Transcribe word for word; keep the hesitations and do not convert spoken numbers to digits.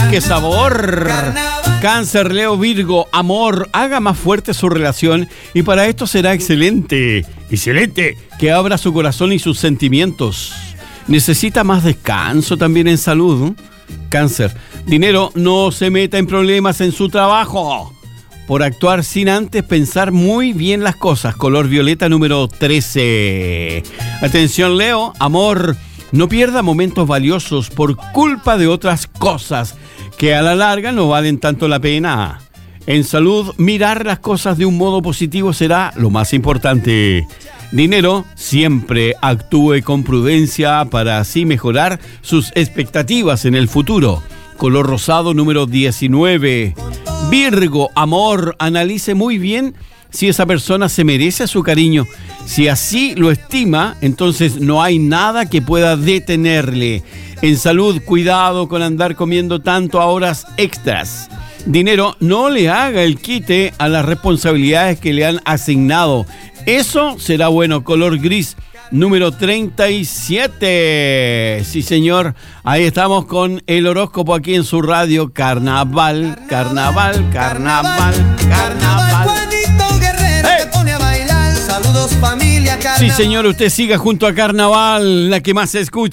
qué sabor! Cáncer, Leo, Virgo, amor, haga más fuerte su relación y para esto será excelente, excelente, que abra su corazón y sus sentimientos. Necesita más descanso también en salud, ¿eh? Cáncer, dinero, no se meta en problemas en su trabajo por actuar sin antes pensar muy bien las cosas. Color violeta número trece. Atención, Leo, amor, no pierda momentos valiosos por culpa de otras cosas que a la larga no valen tanto la pena. En salud, mirar las cosas de un modo positivo será lo más importante. Dinero, siempre actúe con prudencia para así mejorar sus expectativas en el futuro. Color rosado número diecinueve. Virgo, amor, analice muy bien si esa persona se merece su cariño. Si así lo estima, entonces no hay nada que pueda detenerle. En salud, cuidado con andar comiendo tanto a horas extras. Dinero, no le haga el quite a las responsabilidades que le han asignado. Eso será bueno. Color gris número treinta y siete. Sí, señor. Ahí estamos con el horóscopo aquí en su radio. Carnaval, carnaval, carnaval, carnaval. ¡Hey! Sí, señor. Usted siga junto a Carnaval, la que más se escucha.